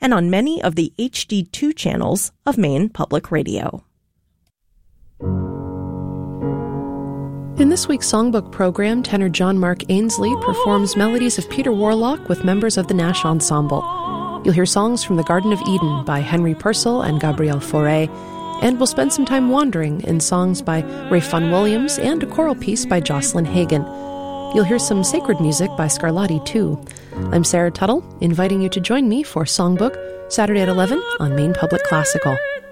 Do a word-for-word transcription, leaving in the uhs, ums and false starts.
and on many of the H D two channels of Maine Public Radio. In this week's Songbook program, tenor John Mark Ainsley performs melodies of Peter Warlock with members of the Nash Ensemble. You'll hear songs from The Garden of Eden by Henry Purcell and Gabrielle Fauré, and we'll spend some time wandering in songs by Ray Fun Williams and a choral piece by Jocelyn Hagan. You'll hear some sacred music by Scarlatti, too. I'm Sarah Tuttle, inviting you to join me for Songbook, Saturday at eleven on Maine Public Classical.